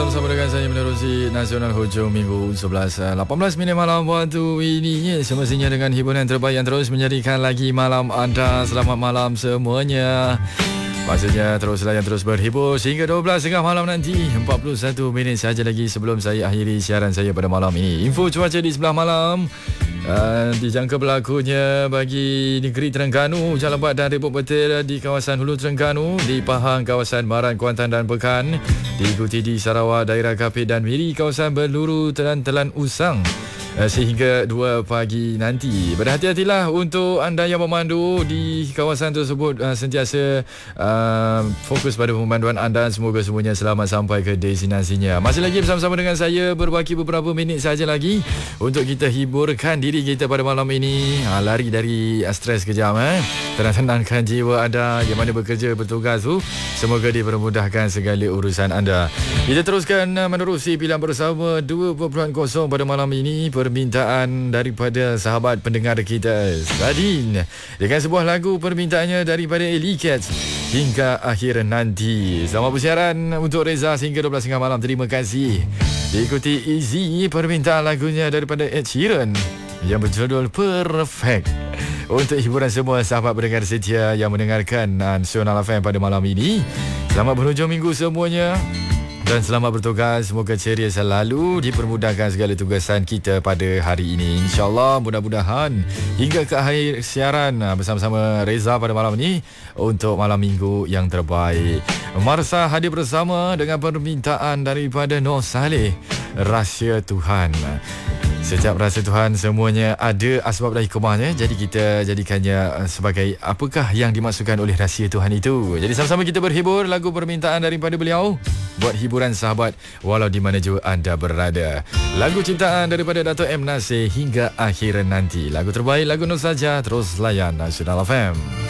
bersama dengan saya menerusi Nasional Hujung Minggu 11 18 minit malam waktu ini. Semestinya dengan hiburan terbaik yang terus menjadikan lagi malam anda. Selamat malam semuanya. Pastinya teruslah yang terus berhibur sehingga 12.30 malam nanti. 41 minit saja lagi sebelum saya akhiri siaran saya pada malam ini. Info cuaca di sebelah malam. Dijangka berlakunya bagi negeri Terengganu, Hujan lebat dan ribut petir di kawasan Hulu Terengganu, di Pahang, kawasan Baran, Kuantan dan Pekan, diikuti di Sarawak, daerah Kapit dan Miri, kawasan Berluru dan Telan Usang sehingga 2 pagi nanti. Berhati-hatilah untuk anda yang memandu di kawasan tersebut, sentiasa fokus pada pemanduan anda. Semoga semuanya selamat sampai ke destinasinya. Masih lagi bersama-sama dengan saya, berbaki beberapa minit saja lagi untuk kita hiburkan diri kita pada malam ini. Lari dari stres kejam, tenang-tenangkan jiwa anda yang mana bekerja bertugas tu. Semoga dipermudahkan segala urusan anda. Kita teruskan menerusi pilihan bersama 2.0 pada malam ini. Permintaan daripada sahabat pendengar kita, Sadin, dengan sebuah lagu permintaannya daripada Ellie Cats, Hingga Akhir Nanti. Selamat bersiaran untuk Reza sehingga 12.30 malam. Terima kasih. Diikuti Easy, permintaan lagunya daripada Ed Sheeran yang berjudul Perfect. Untuk hiburan semua sahabat pendengar setia yang mendengarkan Nasional FM pada malam ini, selamat berhujung minggu semuanya. Dan selamat bertugas. Semoga ceria selalu, dipermudahkan segala tugasan kita pada hari ini. InsyaAllah, mudah-mudahan hingga ke akhir siaran bersama-sama Reza pada malam ini untuk malam minggu yang terbaik. Marsa hadir bersama dengan permintaan daripada Noh Saleh, Rahsia Tuhan. Setiap rahsia Tuhan semuanya ada asbab dan hikmahnya. Jadi kita jadikannya sebagai apakah yang dimaksudkan oleh rahsia Tuhan itu. Jadi sama-sama kita berhibur lagu permintaan daripada beliau buat hiburan sahabat walau di mana juga anda berada. Lagu cintaan daripada Dato' M. Nasir, Hingga Akhir Nanti. Lagu terbaik, lagu nostalgia. Terus layan Nasional FM.